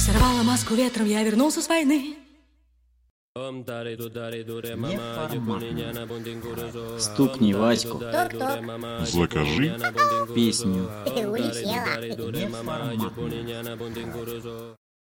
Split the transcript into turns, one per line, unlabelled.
Сорвала маску ветром, я вернулся с войны.
Стукни Ваську.
Кто-кто?
Закажи
Песню.
Улетела.